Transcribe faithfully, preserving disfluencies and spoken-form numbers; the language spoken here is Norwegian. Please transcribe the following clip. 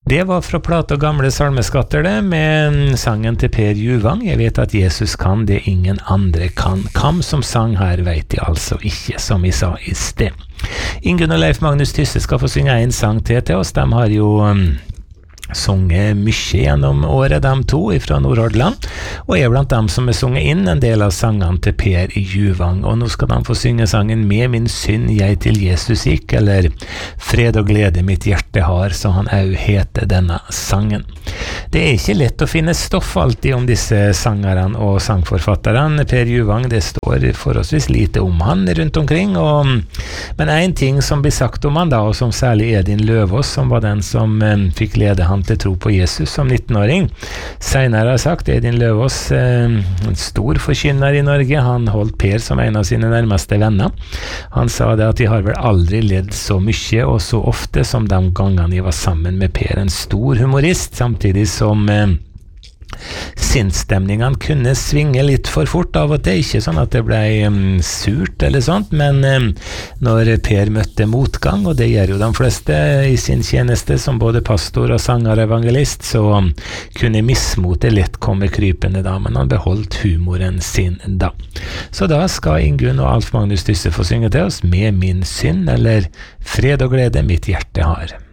Det var fra plate og gamle salmeskatter det, med sangen til Per Juvang. Jeg vet at Jesus kan det ingen andre kan. Kam som sang her vet jeg altså ikke, som vi sa i sted. Ingunn og Leif Magnus Tysse skal få synge en sang til til oss. De har jo um, sunget mye gjennom året, de to fra Nordhordland, og er blant dem som har sunget inn en del av sangene til Per Juvang. Og nå skal de få synge sangen Med min synd jeg til Jesus gikk, eller Fred og glede mitt hjerte har, så han au heter denne sangen. Det er ikke lett å finne stoff alltid om disse sangerne og sangforfatterne. Per Juvang, det står forholdsvis lite om han rundt omkring, og, men en ting som blir sagt om han da, og som særlig Edin Løvaas, som var den som um, fikk lede han til tro på Jesus som nittenåring. Senere har sagt Edin Løvaas, eh, en stor forkynner i Norge, han holdt Per som en av sine nærmeste venner. Han sa det at de har vel aldri ledd så mye og så ofte som de gangene de var sammen med Per, en stor humorist, samtidig som eh, sinnsstemningene kunne svinge litt for fort av og til, ikke sånn at det ble um, surt eller sånt, men um, når Per møtte motgang, og det gjør jo de fleste i sin tjeneste som både pastor og sanger og evangelist, så um, kunne mismotet lett komme krypende da, men han beholdt humoren sin da. Så da skal Ingunn og Alf Magnus Tysse få synge til oss Med min synd, eller Fred og glede mitt hjerte har.